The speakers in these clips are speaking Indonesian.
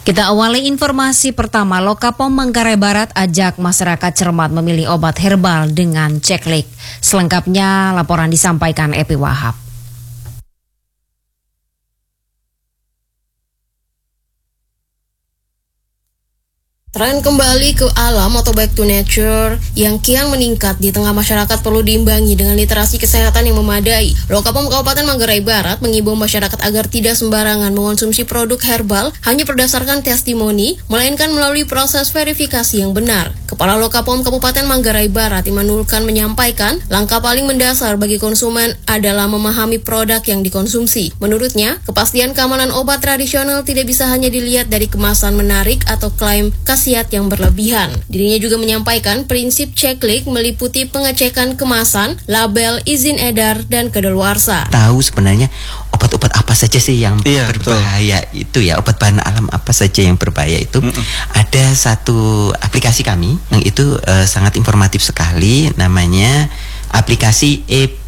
Kita awali informasi pertama, Lokapom Manggarai Barat ajak masyarakat cermat memilih obat herbal dengan ceklik. Selengkapnya laporan disampaikan Epi Wahab. Tren kembali ke alam atau back to nature yang kian meningkat di tengah masyarakat perlu diimbangi dengan literasi kesehatan yang memadai. Lokapom Kabupaten Manggarai Barat mengimbau masyarakat agar tidak sembarangan mengonsumsi produk herbal hanya berdasarkan testimoni, melainkan melalui proses verifikasi yang benar. Kepala Lokapom Kabupaten Manggarai Barat, Imanul Khan, menyampaikan langkah paling mendasar bagi konsumen adalah memahami produk yang dikonsumsi. Menurutnya, kepastian keamanan obat tradisional tidak bisa hanya dilihat dari kemasan menarik atau klaim khasiat yang berlebihan. Dirinya juga menyampaikan prinsip ceklik meliputi pengecekan kemasan, label, izin edar, dan kedaluarsa. Tahu sebenarnya obat-obat apa saja sih yang berbahaya itu ya, obat bahan alam apa saja yang berbahaya itu. Ada satu aplikasi kami yang itu sangat informatif sekali, namanya aplikasi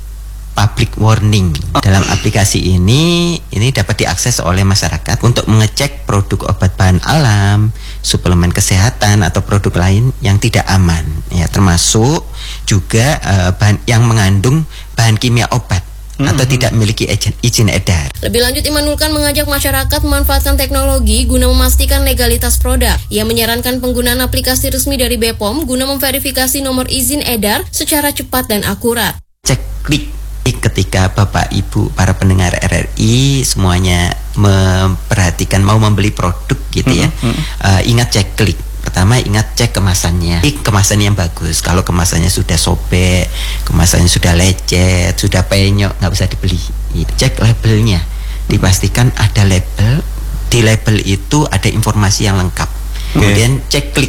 Public Warning. Dalam aplikasi ini dapat diakses oleh masyarakat untuk mengecek produk obat bahan alam, suplemen kesehatan atau produk lain yang tidak aman, ya, termasuk juga bahan yang mengandung bahan kimia obat atau tidak memiliki izin edar. Lebih lanjut, Imanul Khan mengajak masyarakat memanfaatkan teknologi guna memastikan legalitas produk. Ia menyarankan penggunaan aplikasi resmi dari BPOM guna memverifikasi nomor izin edar secara cepat dan akurat. Ceklik. Ketika Bapak Ibu para pendengar RRI semuanya memperhatikan mau membeli produk gitu ya, ingat ceklik. Pertama, ingat cek kemasannya. Kemasan yang bagus. Kalau kemasannya sudah sobek, kemasannya sudah lecet, sudah penyok, nggak usah dibeli. Cek labelnya, dipastikan ada label. Di label itu ada informasi yang lengkap. Kemudian ceklik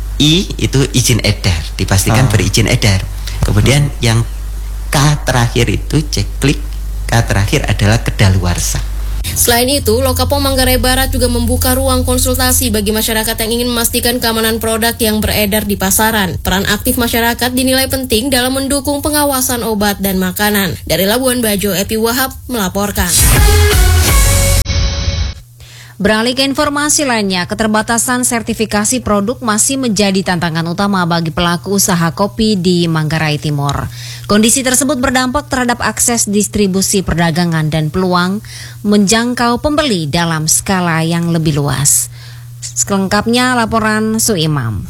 I itu izin edar, dipastikan berizin edar. Kemudian yang K terakhir itu ceklik, K terakhir adalah kedaluarsa. Selain itu, Lokapom Manggarai Barat juga membuka ruang konsultasi bagi masyarakat yang ingin memastikan keamanan produk yang beredar di pasaran. Peran aktif masyarakat dinilai penting dalam mendukung pengawasan obat dan makanan. Dari Labuan Bajo, Epi Wahab melaporkan. Beralih ke informasi lainnya, keterbatasan sertifikasi produk masih menjadi tantangan utama bagi pelaku usaha kopi di Manggarai Timur. Kondisi tersebut berdampak terhadap akses distribusi perdagangan dan peluang menjangkau pembeli dalam skala yang lebih luas. Selengkapnya laporan Suimam.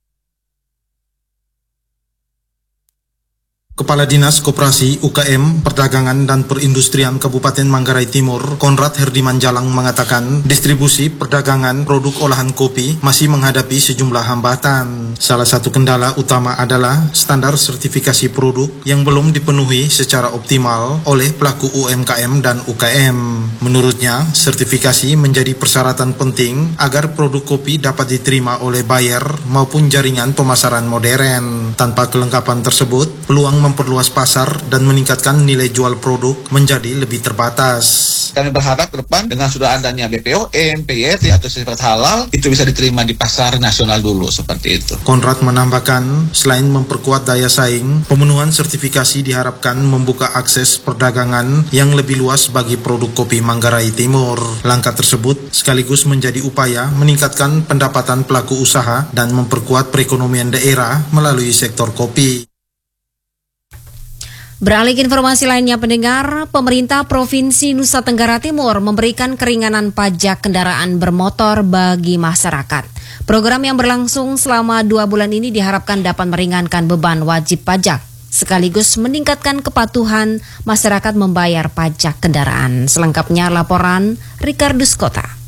Kepala Dinas Koperasi, UKM, Perdagangan dan Perindustrian Kabupaten Manggarai Timur, Konrad Herdiman Jalang, mengatakan distribusi perdagangan produk olahan kopi masih menghadapi sejumlah hambatan. Salah satu kendala utama adalah standar sertifikasi produk yang belum dipenuhi secara optimal oleh pelaku UMKM dan UKM. Menurutnya, sertifikasi menjadi persyaratan penting agar produk kopi dapat diterima oleh buyer maupun jaringan pemasaran modern. Tanpa kelengkapan tersebut, peluang memperluas pasar dan meningkatkan nilai jual produk menjadi lebih terbatas. Kami berharap ke depan dengan sudah adanya BPOM, PYT atau sertifikat halal itu bisa diterima di pasar nasional dulu, seperti itu. Konrad menambahkan, selain memperkuat daya saing, pemenuhan sertifikasi diharapkan membuka akses perdagangan yang lebih luas bagi produk kopi Manggarai Timur. Langkah tersebut sekaligus menjadi upaya meningkatkan pendapatan pelaku usaha dan memperkuat perekonomian daerah melalui sektor kopi. Beralih ke informasi lainnya, pendengar, pemerintah Provinsi Nusa Tenggara Timur memberikan keringanan pajak kendaraan bermotor bagi masyarakat. Program yang berlangsung selama 2 bulan ini diharapkan dapat meringankan beban wajib pajak, sekaligus meningkatkan kepatuhan masyarakat membayar pajak kendaraan. Selengkapnya laporan Ricardus Kota.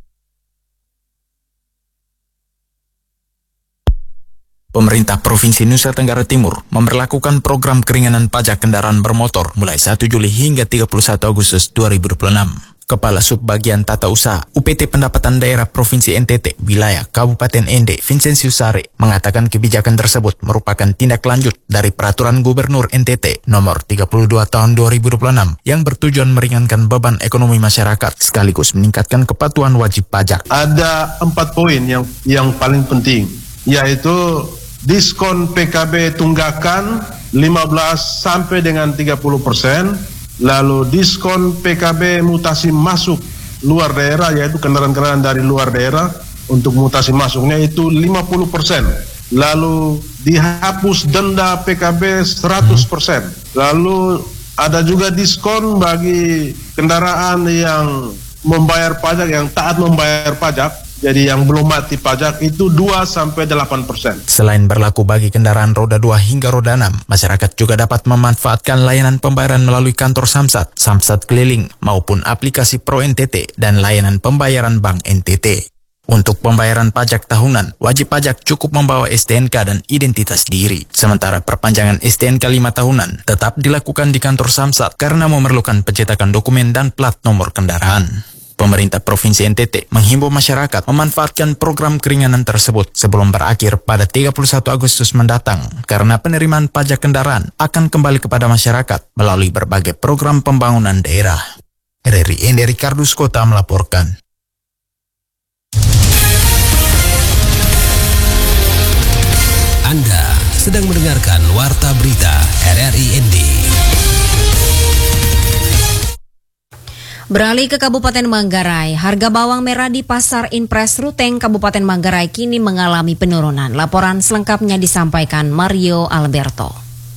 Pemerintah Provinsi Nusa Tenggara Timur memberlakukan program keringanan pajak kendaraan bermotor mulai 1 Juli hingga 31 Agustus 2026. Kepala Subbagian Tata Usaha UPT Pendapatan Daerah Provinsi NTT Wilayah Kabupaten Ende, Vincenzius Sare, mengatakan kebijakan tersebut merupakan tindak lanjut dari Peraturan Gubernur NTT Nomor 32 Tahun 2026 yang bertujuan meringankan beban ekonomi masyarakat sekaligus meningkatkan kepatuhan wajib pajak. Ada 4 poin yang paling penting, yaitu diskon PKB tunggakan 15 sampai dengan 30%, lalu diskon PKB mutasi masuk luar daerah, yaitu kendaraan-kendaraan dari luar daerah untuk mutasi masuknya itu 50%. Lalu dihapus denda PKB 100%. Lalu ada juga diskon bagi kendaraan yang membayar pajak, yang taat membayar pajak. Jadi yang belum mati pajak itu 2-8%. Selain berlaku bagi kendaraan roda 2 hingga roda 6, masyarakat juga dapat memanfaatkan layanan pembayaran melalui kantor Samsat, Samsat keliling, maupun aplikasi Pro NTT dan layanan pembayaran Bank NTT. Untuk pembayaran pajak tahunan, wajib pajak cukup membawa STNK dan identitas diri. Sementara perpanjangan STNK 5 tahunan tetap dilakukan di kantor Samsat karena memerlukan pencetakan dokumen dan plat nomor kendaraan. Pemerintah Provinsi NTT menghimbau masyarakat memanfaatkan program keringanan tersebut sebelum berakhir pada 31 Agustus mendatang karena penerimaan pajak kendaraan akan kembali kepada masyarakat melalui berbagai program pembangunan daerah. RRI Endi Ricardus Kota melaporkan. Anda sedang mendengarkan Warta Berita RRI Endi. Beralih ke Kabupaten Manggarai, harga bawang merah di Pasar Impres Ruteng Kabupaten Manggarai kini mengalami penurunan. Laporan selengkapnya disampaikan Mario Alberto.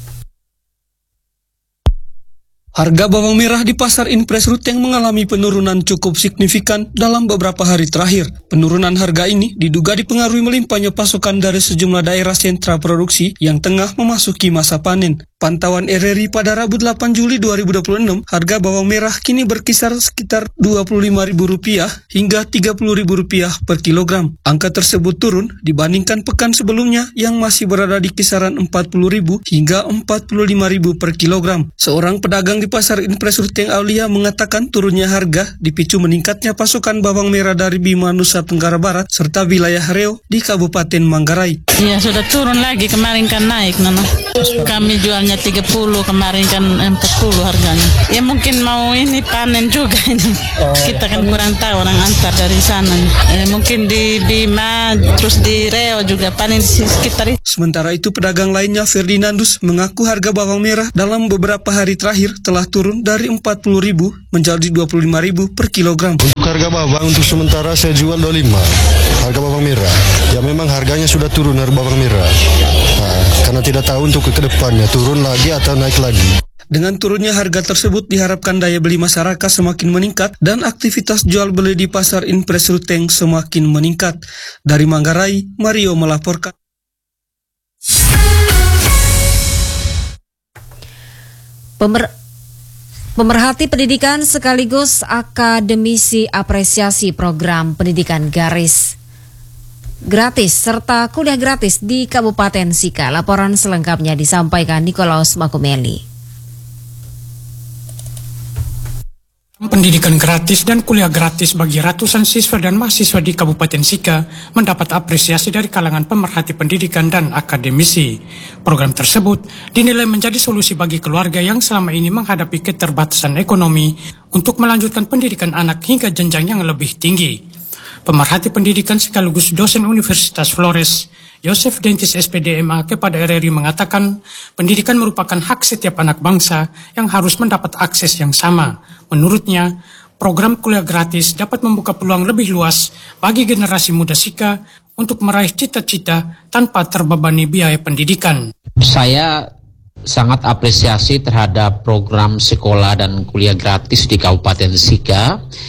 Harga bawang merah di Pasar Impres Ruteng mengalami penurunan cukup signifikan dalam beberapa hari terakhir. Penurunan harga ini diduga dipengaruhi melimpahnya pasokan dari sejumlah daerah sentra produksi yang tengah memasuki masa panen. Pantauan RRI pada Rabu 8 Juli 2026, harga bawang merah kini berkisar sekitar Rp25.000 hingga Rp30.000 per kilogram. Angka tersebut turun dibandingkan pekan sebelumnya yang masih berada di kisaran Rp40.000 hingga Rp45.000 per kilogram. Seorang pedagang di Pasar Impres Ruteng Aulia mengatakan turunnya harga dipicu meningkatnya pasokan bawang merah dari Bima, Nusa Tenggara Barat serta wilayah Riau di Kabupaten Manggarai. Iya, sudah turun lagi, kemarin kan naik, Nana. Kami jualnya 30, kemarin kan 40 harganya. Ya mungkin mau ini panen juga ini. Kita kan kurang tahu orang antar dari sana. Mungkin di Bima, terus di Riau juga panen di sekitar itu. Sementara itu pedagang lainnya Ferdinandus mengaku harga bawang merah dalam beberapa hari terakhir telah turun dari Rp40.000 menjadi Rp25.000 per kilogram. Untuk harga bawang untuk sementara saya jual 25. Harga bawang merah. Ya memang harganya sudah turun harga bawang merah. Karena tidak tahu untuk ke depannya turun lagi atau naik lagi. Dengan turunnya harga tersebut diharapkan daya beli masyarakat semakin meningkat dan aktivitas jual beli di Pasar Impres Ruteng semakin meningkat. Dari Manggarai, Mario melaporkan. Pemerhati pendidikan sekaligus akademisi apresiasi program pendidikan gratis serta kuliah gratis di Kabupaten Sika. Laporan selengkapnya disampaikan Nikolaus Makumeli. Pendidikan gratis dan kuliah gratis bagi ratusan siswa dan mahasiswa di Kabupaten Sika mendapat apresiasi dari kalangan pemerhati pendidikan dan akademisi. Program tersebut dinilai menjadi solusi bagi keluarga yang selama ini menghadapi keterbatasan ekonomi untuk melanjutkan pendidikan anak hingga jenjang yang lebih tinggi. Pemerhati pendidikan sekaligus dosen Universitas Flores, Yosef Dentis SPDMA kepada RRI mengatakan, pendidikan merupakan hak setiap anak bangsa yang harus mendapat akses yang sama. Menurutnya, program kuliah gratis dapat membuka peluang lebih luas bagi generasi muda Sika untuk meraih cita-cita tanpa terbebani biaya pendidikan. Saya sangat apresiasi terhadap program sekolah dan kuliah gratis di Kabupaten Sika.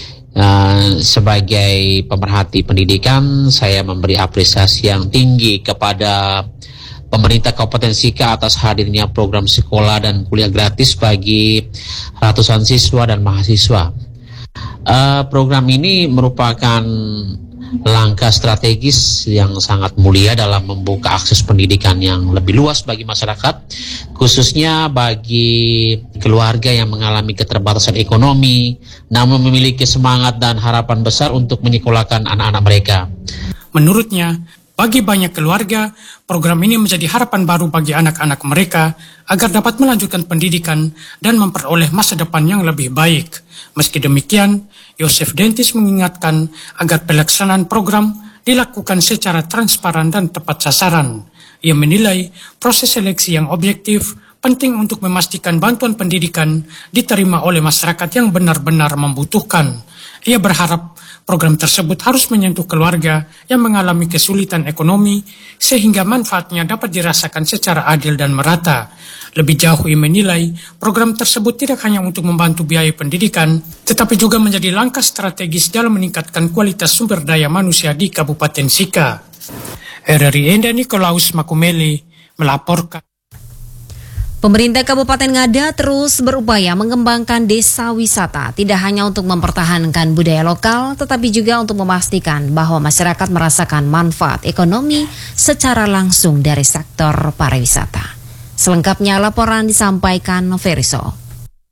Sebagai pemerhati pendidikan, saya memberi apresiasi yang tinggi kepada pemerintah Kabupaten Sika atas hadirnya program sekolah dan kuliah gratis bagi ratusan siswa dan mahasiswa. Program ini merupakan langkah strategis yang sangat mulia dalam membuka akses pendidikan yang lebih luas bagi masyarakat, khususnya bagi keluarga yang mengalami keterbatasan ekonomi, namun memiliki semangat dan harapan besar untuk menyekolahkan anak-anak mereka. Menurutnya, bagi banyak keluarga, program ini menjadi harapan baru bagi anak-anak mereka agar dapat melanjutkan pendidikan dan memperoleh masa depan yang lebih baik. Meski demikian, Yosef Dentis mengingatkan agar pelaksanaan program dilakukan secara transparan dan tepat sasaran. Ia menilai proses seleksi yang objektif penting untuk memastikan bantuan pendidikan diterima oleh masyarakat yang benar-benar membutuhkan. Dia berharap program tersebut harus menyentuh keluarga yang mengalami kesulitan ekonomi sehingga manfaatnya dapat dirasakan secara adil dan merata. Lebih jauh ia menilai program tersebut tidak hanya untuk membantu biaya pendidikan, tetapi juga menjadi langkah strategis dalam meningkatkan kualitas sumber daya manusia di Kabupaten Sika. RRI Enda Nikolaus Makumeli melaporkan. Pemerintah Kabupaten Ngada terus berupaya mengembangkan desa wisata, tidak hanya untuk mempertahankan budaya lokal, tetapi juga untuk memastikan bahwa masyarakat merasakan manfaat ekonomi secara langsung dari sektor pariwisata. Selengkapnya laporan disampaikan Veriso.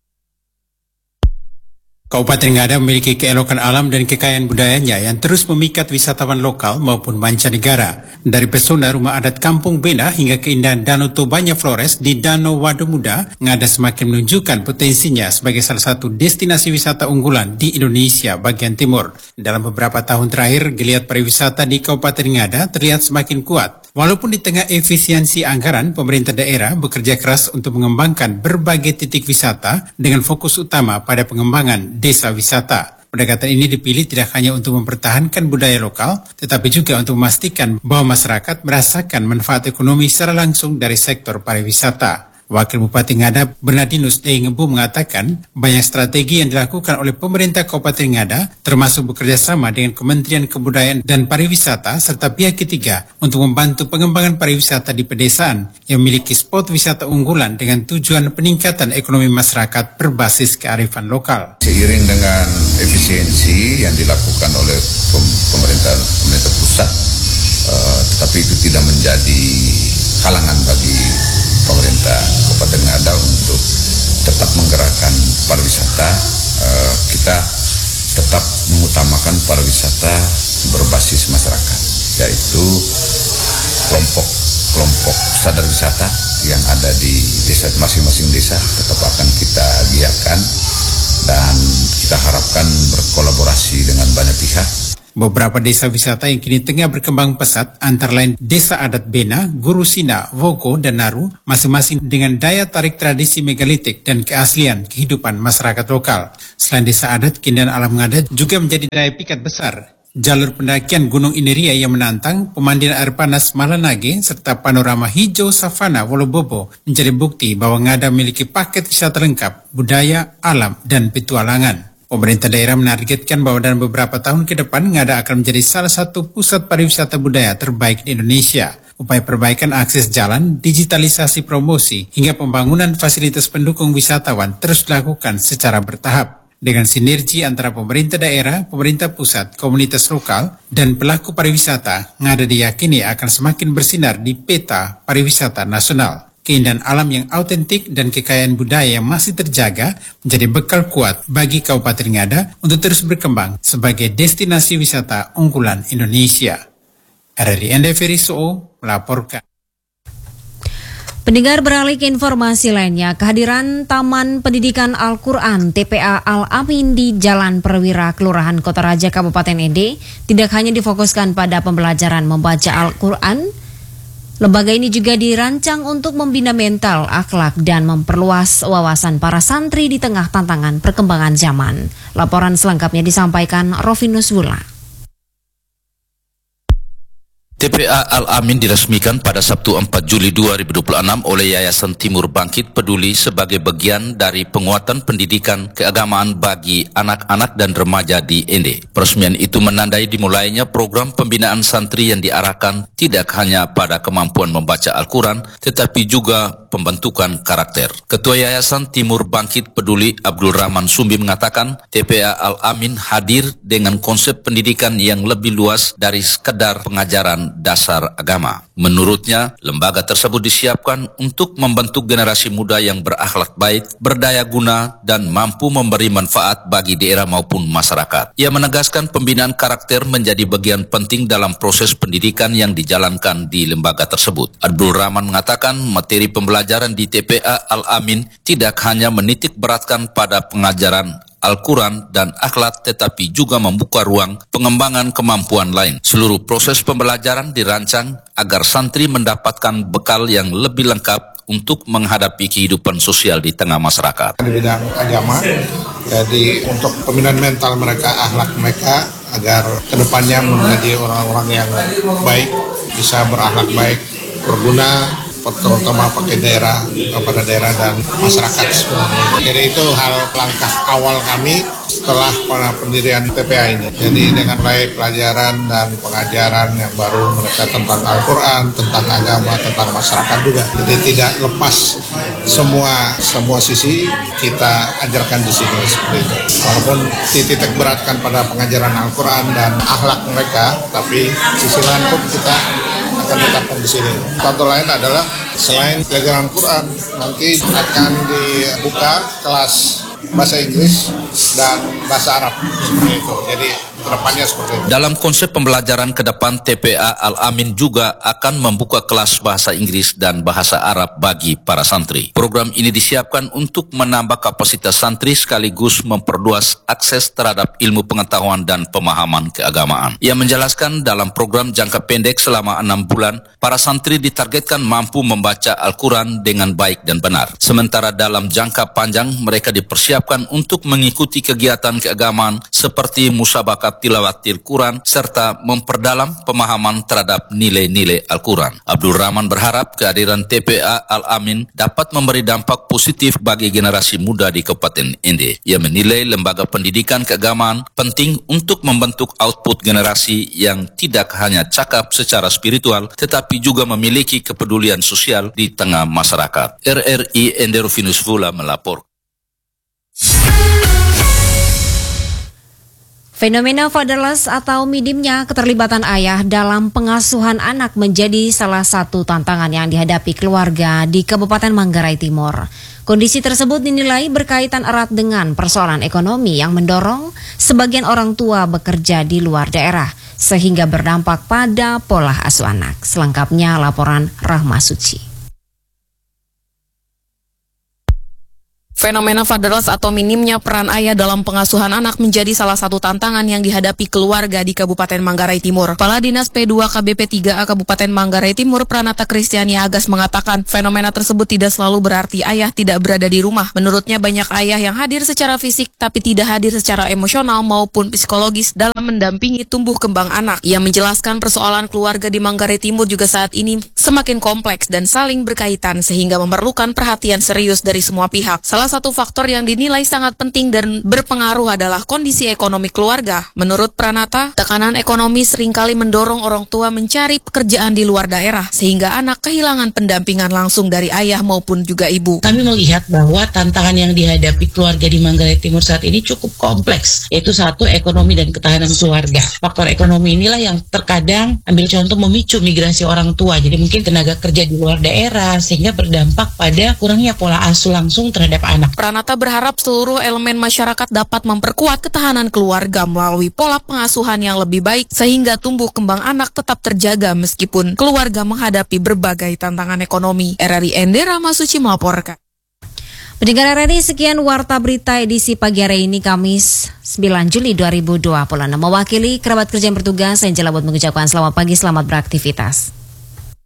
Kabupaten Ngada memiliki keelokan alam dan kekayaan budayanya yang terus memikat wisatawan lokal maupun mancanegara. Dari pesona rumah adat Kampung Bena hingga keindahan Danau Tobanya Flores di Danau Wado Muda, Ngada semakin menunjukkan potensinya sebagai salah satu destinasi wisata unggulan di Indonesia bagian timur. Dalam beberapa tahun terakhir, geliat pariwisata di Kabupaten Ngada terlihat semakin kuat. Walaupun di tengah efisiensi anggaran, pemerintah daerah bekerja keras untuk mengembangkan berbagai titik wisata dengan fokus utama pada pengembangan desa wisata. Pendekatan ini dipilih tidak hanya untuk mempertahankan budaya lokal, tetapi juga untuk memastikan bahwa masyarakat merasakan manfaat ekonomi secara langsung dari sektor pariwisata. Wakil Bupati Ngada Bernardinus D. Ngebu mengatakan banyak strategi yang dilakukan oleh pemerintah Kabupaten Ngada termasuk bekerja sama dengan Kementerian Kebudayaan dan Pariwisata serta pihak ketiga untuk membantu pengembangan pariwisata di pedesaan yang memiliki spot wisata unggulan dengan tujuan peningkatan ekonomi masyarakat berbasis kearifan lokal. Seiring dengan efisiensi yang dilakukan oleh pemerintah pusat, tetapi itu tidak menjadi halangan bagi pemerintah Kabupaten Ngada untuk tetap menggerakkan pariwisata. Kita tetap mengutamakan pariwisata berbasis masyarakat, yaitu kelompok sadar wisata yang ada di desa masing-masing desa tetap akan kita giatkan dan kita harapkan berkolaborasi dengan banyak pihak. Beberapa desa wisata yang kini tengah berkembang pesat antara lain Desa Adat Bena, Gurusina, Wogo, dan Naru, masing-masing dengan daya tarik tradisi megalitik dan keaslian kehidupan masyarakat lokal. Selain desa adat, keindahan alam Ngada juga menjadi daya pikat besar. Jalur pendakian Gunung Ineria yang menantang, pemandian air panas Malanage, serta panorama hijau savana Wolobobo menjadi bukti bahwa Ngada memiliki paket wisata lengkap, budaya, alam, dan petualangan. Pemerintah daerah menargetkan bahwa dalam beberapa tahun ke depan Ngada akan menjadi salah satu pusat pariwisata budaya terbaik di Indonesia. Upaya perbaikan akses jalan, digitalisasi promosi, hingga pembangunan fasilitas pendukung wisatawan terus dilakukan secara bertahap. Dengan sinergi antara pemerintah daerah, pemerintah pusat, komunitas lokal, dan pelaku pariwisata, Ngada diyakini akan semakin bersinar di peta pariwisata nasional. Keindahan alam yang autentik dan kekayaan budaya yang masih terjaga menjadi bekal kuat bagi Kabupaten Ngada untuk terus berkembang sebagai destinasi wisata unggulan Indonesia. RRI Enda Veriso melaporkan. Pendengar, beralih ke informasi lainnya, kehadiran Taman Pendidikan Al-Quran TPA Al-Amin di Jalan Perwira, Kelurahan Kota Raja, Kabupaten Ede tidak hanya difokuskan pada pembelajaran membaca Al-Quran. Lembaga ini juga dirancang untuk membina mental, akhlak, dan memperluas wawasan para santri di tengah tantangan perkembangan zaman. Laporan selengkapnya disampaikan Rovinus Wula. TPA Al-Amin diresmikan pada Sabtu 4 Juli 2026 oleh Yayasan Timur Bangkit Peduli sebagai bagian dari penguatan pendidikan keagamaan bagi anak-anak dan remaja di Ende. Peresmian itu menandai dimulainya program pembinaan santri yang diarahkan tidak hanya pada kemampuan membaca Al-Quran, tetapi juga pembentukan karakter. Ketua Yayasan Timur Bangkit Peduli Abdul Rahman Sumbi mengatakan TPA Al-Amin hadir dengan konsep pendidikan yang lebih luas dari sekedar pengajaran dasar agama. Menurutnya, lembaga tersebut disiapkan untuk membentuk generasi muda yang berakhlak baik, berdaya guna, dan mampu memberi manfaat bagi daerah maupun masyarakat. Ia menegaskan pembinaan karakter menjadi bagian penting dalam proses pendidikan yang dijalankan di lembaga tersebut. Abdul Rahman mengatakan materi pembelajaran di TPA Al-Amin tidak hanya menitik beratkan pada pengajaran Al-Quran dan akhlak, tetapi juga membuka ruang pengembangan kemampuan lain. Seluruh proses pembelajaran dirancang agar santri mendapatkan bekal yang lebih lengkap untuk menghadapi kehidupan sosial di tengah masyarakat. Di bidang agama, jadi untuk pembinaan mental mereka, akhlak mereka, agar kedepannya menjadi orang-orang yang baik, bisa berakhlak baik, berguna, terutama pakai daerah, kepada daerah dan masyarakat sebenarnya. Jadi itu hal langkah awal kami setelah pendirian TPA ini. Jadi dengan mulai pelajaran dan pengajaran yang baru mereka tentang Al-Quran, tentang agama, tentang masyarakat juga. Jadi tidak lepas semua sisi kita ajarkan di sini seperti itu. Walaupun titik beratkan pada pengajaran Al-Quran dan akhlak mereka, tapi sisi lain pun kita akan tetapkan di sini. Contoh lain adalah selain pelajaran Quran, nanti akan dibuka kelas bahasa Inggris dan bahasa Arab seperti itu. Jadi kedepannya seperti itu. Dalam konsep pembelajaran ke depan, TPA Al-Amin juga akan membuka kelas bahasa Inggris dan bahasa Arab bagi para santri. Program ini disiapkan untuk menambah kapasitas santri sekaligus memperluas akses terhadap ilmu pengetahuan dan pemahaman keagamaan. Ia menjelaskan dalam program jangka pendek selama 6 bulan, para santri ditargetkan mampu membaca Al-Quran dengan baik dan benar. Sementara dalam jangka panjang, mereka dipersiapkan untuk mengikuti kegiatan keagamaan seperti musabakat tilawat Al-Quran serta memperdalam pemahaman terhadap nilai-nilai Al-Quran. Abdul Rahman berharap kehadiran TPA Al-Amin dapat memberi dampak positif bagi generasi muda di Kabupaten Ende. Ia menilai lembaga pendidikan keagamaan penting untuk membentuk output generasi yang tidak hanya cakap secara spiritual tetapi juga memiliki kepedulian sosial di tengah masyarakat. RRI Ende Rufinus Vula melapor. Fenomena fatherless atau minimnya keterlibatan ayah dalam pengasuhan anak menjadi salah satu tantangan yang dihadapi keluarga di Kabupaten Manggarai Timur. Kondisi tersebut dinilai berkaitan erat dengan persoalan ekonomi yang mendorong sebagian orang tua bekerja di luar daerah, sehingga berdampak pada pola asuh anak. Selengkapnya laporan Rahma Suci. Fenomena fatherless atau minimnya peran ayah dalam pengasuhan anak menjadi salah satu tantangan yang dihadapi keluarga di Kabupaten Manggarai Timur. Kepala Dinas P2 KBP 3A Kabupaten Manggarai Timur, Pranata Kristiani Agas mengatakan, fenomena tersebut tidak selalu berarti ayah tidak berada di rumah. Menurutnya banyak ayah yang hadir secara fisik tapi tidak hadir secara emosional maupun psikologis dalam mendampingi tumbuh kembang anak. Ia menjelaskan persoalan keluarga di Manggarai Timur juga saat ini semakin kompleks dan saling berkaitan sehingga memerlukan perhatian serius dari semua pihak. Salah satu faktor yang dinilai sangat penting dan berpengaruh adalah kondisi ekonomi keluarga. Menurut Pranata, tekanan ekonomi seringkali mendorong orang tua mencari pekerjaan di luar daerah, sehingga anak kehilangan pendampingan langsung dari ayah maupun juga ibu. Kami melihat bahwa tantangan yang dihadapi keluarga di Manggarai Timur saat ini cukup kompleks, yaitu satu, ekonomi dan ketahanan keluarga. Faktor ekonomi inilah yang terkadang ambil contoh memicu migrasi orang tua, jadi mungkin tenaga kerja di luar daerah, sehingga berdampak pada kurangnya pola asuh langsung terhadap anak. Pranata berharap seluruh elemen masyarakat dapat memperkuat ketahanan keluarga melalui pola pengasuhan yang lebih baik sehingga tumbuh kembang anak tetap terjaga meskipun keluarga menghadapi berbagai tantangan ekonomi. RRI Ende, Rahma Suci melaporkan. Pendengar RRI, sekian Warta Berita edisi pagi hari ini Kamis 9 Juli 2026. Mewakili kerabat kerja yang bertugas, saya Jelabot mengucapkan selamat pagi, selamat beraktivitas.